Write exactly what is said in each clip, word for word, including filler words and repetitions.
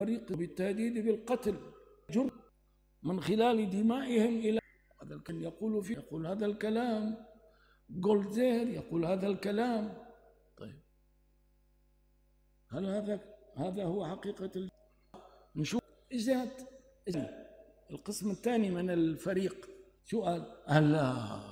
طريق بالتهديد بالقتل جر من خلال دمائهم إلى هذا الكلام يقول فيه يقول هذا الكلام جولدزير يقول هذا الكلام. طيب هل هذا هذا هو حقيقة ال... نشوف إجازات القسم الثاني من الفريق. سؤال هل لا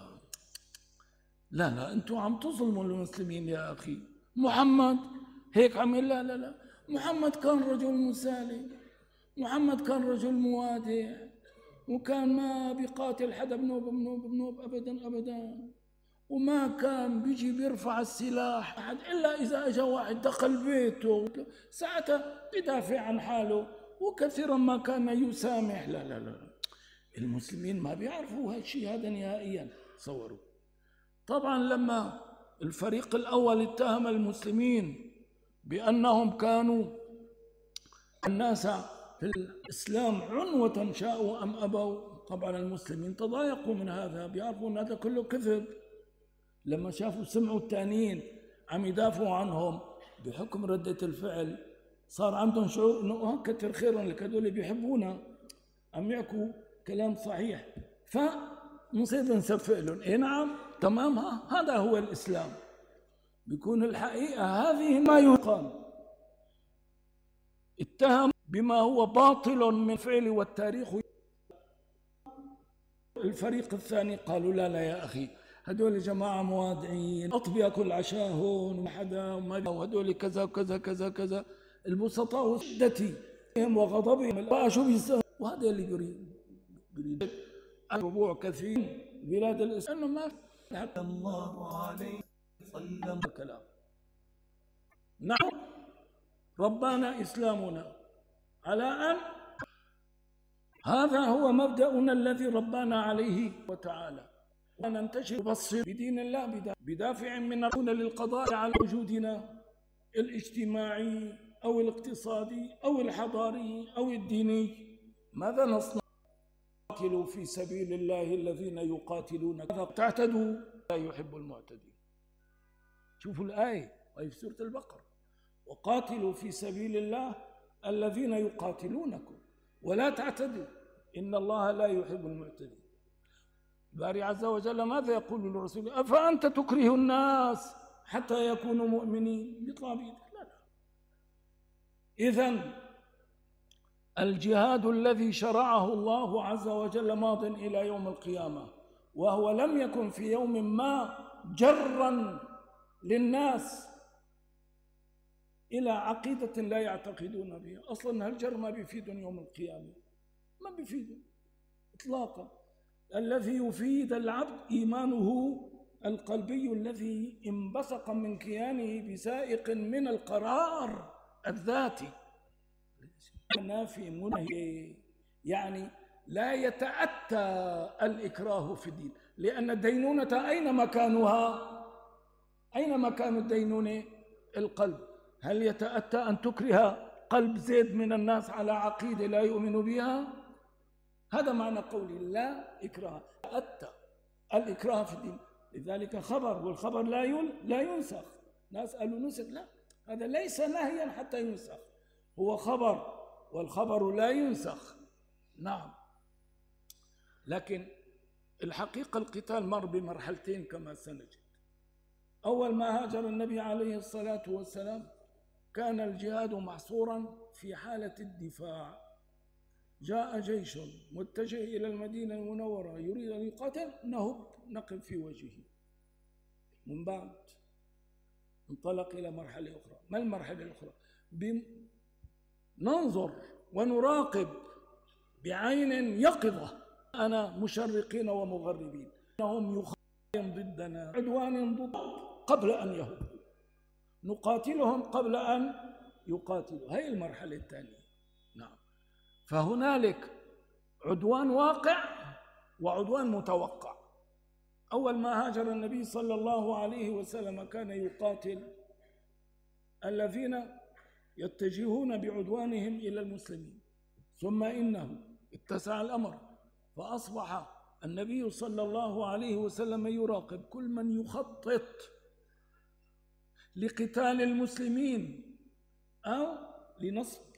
لا لا أنتم عم تظلموا المسلمين يا أخي. محمد هيك عمل. لا لا لا محمد كان رجل مسالم، محمد كان رجل موادع، وكان ما بيقاتل حدا بنوب بنوب بنوب أبدا أبدا، وما كان بيجي بيرفع السلاح أحد إلا إذا أجا واحد دخل بيته ساعتها بدافع عن حاله، وكثيرا ما كان يسامح. لا لا لا المسلمين ما بيعرفوا هالشيء هذا نهائيا. صوروا طبعا لما الفريق الأول اتهم المسلمين بأنهم كانوا الناس في الإسلام عنوة شاءوا أم أبوا، طبعا المسلمين تضايقوا من هذا، بيعرفوا أن هذا كله كذب. لما شافوا سمعوا التانيين عم يدافعوا عنهم بحكم ردة الفعل صار عندهم شعور أنه كتر خيرهم لك هذول بيحبونا عم يحكوا كلام صحيح، فنصير نسفق لهم. إيه نعم تمام هذا هو الإسلام. بيكون الحقيقة هذه ما يقال. اتهم بما هو باطل من فعل والتاريخ. الفريق الثاني قالوا لا لا يا أخي هدول جماعة موادعين أطبياء كل عشاهون وحدا وهدول كذا وكذا كذا كذا. البسطاء وشدتي وغضبهم بقى شو بيستاهل، وهذا اللي يريد يريد الربوع كثير بلاد الإسلام إنه ما حتى الله عليه وسلم كلام. نعم ربنا إسلامنا على أن هذا هو مبدأنا الذي ربنا عليه وتعالى، وننتشر بصر بدين الله بدافع من نكون للقضاء على وجودنا الاجتماعي أو الاقتصادي أو الحضاري أو الديني. ماذا نصنع؟ قاتلوا في سبيل الله الذين يقاتلون تعتدوا لا يحب المعتدين. شوفوا الآية وهي في سورة البقرة وقاتلوا في سبيل الله الذين يقاتلونكم ولا تعتدوا إن الله لا يحب المعتدين. الباري عز وجل ماذا يقول للرسول؟ أفأنت تكره الناس حتى يكونوا مؤمنين؟ بيطلع بيدك لا لا. إذن الجهاد الذي شرعه الله عز وجل ماض إلى يوم القيامة، وهو لم يكن في يوم ما جرا للناس إلى عقيدة لا يعتقدون بها. أصلا هالجر ما بيفيدهم يوم القيامة، ما بيفيدهم إطلاقا. الذي يفيد العبد إيمانه القلبي الذي انبثق من كيانه بسائق من القرار الذاتي نافي منهي، يعني لا يتأتى الإكراه في الدين، لأن الدينونة أين مكانها؟ أين مكان الدينونة؟ القلب. هل يتأتى أن تكره قلب زيد من الناس على عقيدة لا يؤمن بها؟ هذا معنى قولي لا إكراه. يتأتى الإكراه في الدين، لذلك خبر، والخبر لا لا ينسخ. ناس قالوا نسخ، لا هذا ليس نهيا حتى ينسخ، هو خبر والخبر لا ينسخ. نعم لكن الحقيقة القتال مر بمرحلتين كما سنجد. أول ما هاجر النبي عليه الصلاة والسلام كان الجهاد محصورا في حالة الدفاع. جاء جيش متجه إلى المدينة المنورة يريد أن يقاتل، نهب نقف في وجهه. من بعد انطلق إلى مرحلة أخرى. ما المرحلة الأخرى؟ ننظر ونراقب بعين يقظة أنا مشرقين ومغربين أنهم يخطئون ضدنا عدوان ضد قبل أن يهبوا، نقاتلهم قبل أن يقاتلوا. هي المرحلة الثانية. نعم فهنالك عدوان واقع وعدوان متوقع. أول ما هاجر النبي صلى الله عليه وسلم كان يقاتل الذين يتجهون بعدوانهم إلى المسلمين، ثم إنه اتسع الأمر فأصبح النبي صلى الله عليه وسلم يراقب كل من يخطط لقتال المسلمين أو لنصب